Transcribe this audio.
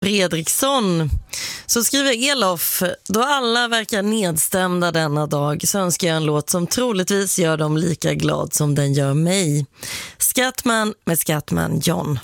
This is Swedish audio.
Fredriksson. Så skriver Elof: då alla verkar nedstämda denna dag så önskar jag en låt som troligtvis gör dem lika glad som den gör mig. Scatman med Scatman John.